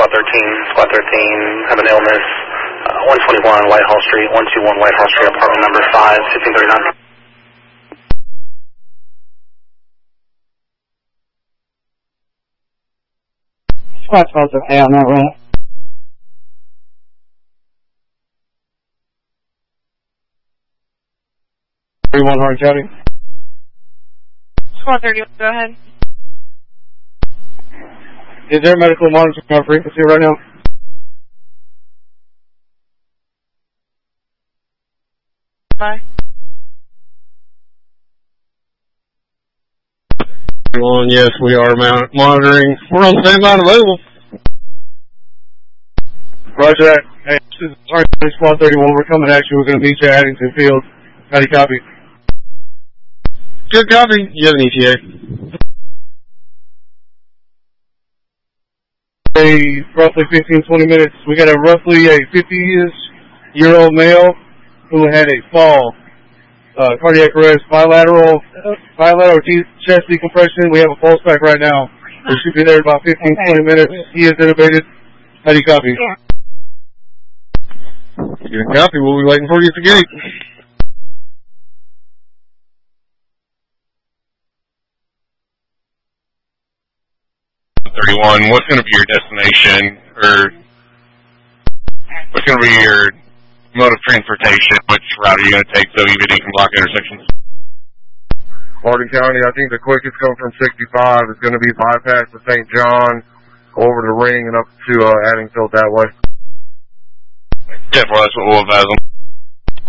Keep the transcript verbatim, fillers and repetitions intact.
Squad thirteen, Squad thirteen, have an illness. Uh, one twenty-one Whitehall Street, one twenty-one Whitehall Street, apartment number five, fifteen thirty-nine. Squad twelve to A on that roll. thirty-one Hardin County. Squad thirty-one, go ahead. Is there medical monitoring on frequency right now? Bye. Yes, we are monitoring. We're on standby and available. Roger that. Hey, this is Hardin County Squad thirty-one. We're coming at you. We're going to meet you at Addington Field. How do you copy? Good copy. You have an E T A. A roughly fifteen, twenty minutes. We got a roughly a fifty-year-old male who had a fall. Uh, cardiac arrest, bilateral, bilateral chest decompression. We have a pulse pack right now. We should be there in about fifteen, twenty minutes. He is intubated. How do you copy? You can copy. We'll be waiting for you at the gate. thirty-one, what's going to be your destination, or what's going to be your mode of transportation? Which route are you going to take so you can block intersections? Hardin County, I think the quickest coming from sixty-five is going to be bypass to Saint John, over the ring and up to uh, Addingfield that way. Yeah, well, that's what we'll advise them.